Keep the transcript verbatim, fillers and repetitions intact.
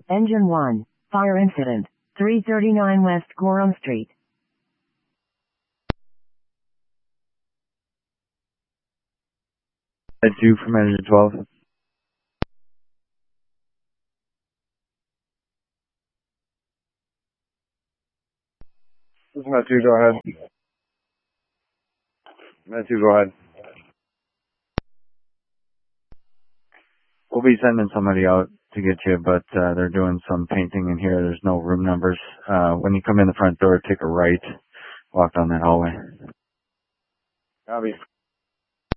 Engine one. Fire incident. three thirty-nine West Gorham Street. Med two from Engine twelve. This is Med two, go ahead. Med two, go ahead. We'll be sending somebody out to get you, but uh, they're doing some painting in here. There's no room numbers. Uh, when you come in the front door, take a right, walk down that hallway. Copy.